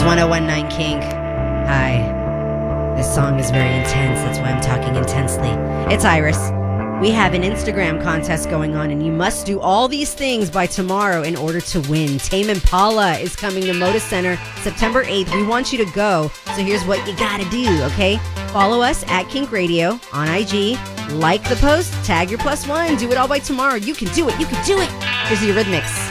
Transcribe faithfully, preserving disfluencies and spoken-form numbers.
one oh one point nine Kink. Hi. This song is very intense. That's why I'm talking intensely. It's Iris. We have an Instagram contest going on, and you must do all these things by tomorrow in order to win. Tame Impala is coming to Moda Center September eighth. We want you to go. So here's what you gotta do, okay? Follow us at Kink Radio on I G. Like the post, tag your plus one. Do it all by tomorrow. You can do it. You can do it. Here's the Eurythmics.